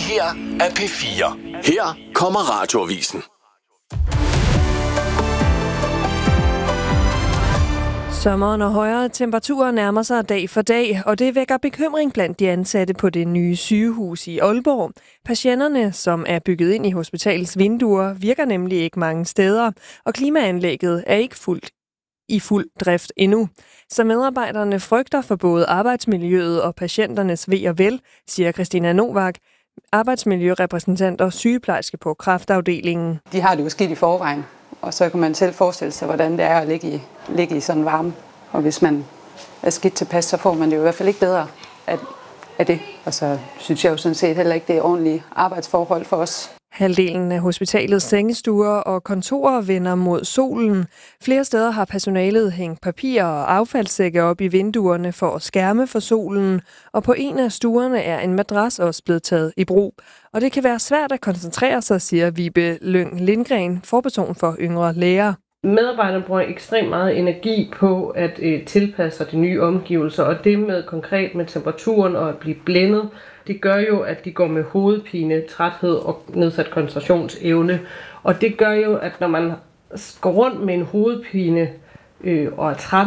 her er P4. Her kommer Radioavisen. Sommeren og højere temperaturer nærmer sig dag for dag, og det vækker bekymring blandt de ansatte på det nye sygehus i Aalborg. Patienterne, som er bygget ind i hospitalets vinduer, virker nemlig ikke mange steder, og klimaanlægget er ikke i fuld drift endnu. Så medarbejderne frygter for både arbejdsmiljøet og patienternes ve og vel, siger Christina Novak, arbejdsmiljørepræsentant og sygeplejerske på kræftafdelingen. De har det jo skidt i forvejen, og så kan man selv forestille sig, hvordan det er at ligge i sådan varme. Og hvis man er skidt tilpas, så får man det jo i hvert fald ikke bedre af det. Og så synes jeg jo sådan set heller ikke, det er ordentlige arbejdsforhold for os. Halvdelen af hospitalets sengestuer og kontorer vender mod solen. Flere steder har personalet hængt papir og affaldssække op i vinduerne for at skærme for solen, og på en af stuerne er en madras også blevet taget i brug. Og det kan være svært at koncentrere sig, siger Vibe Lyng Lindgren, forperson for yngre læger. Medarbejderne bruger ekstremt meget energi på at tilpasse de nye omgivelser, og det med konkret med temperaturen og at blive blændet, det gør jo, at de går med hovedpine, træthed og nedsat koncentrationsevne. Og det gør jo, at når man går rundt med en hovedpine og er træt,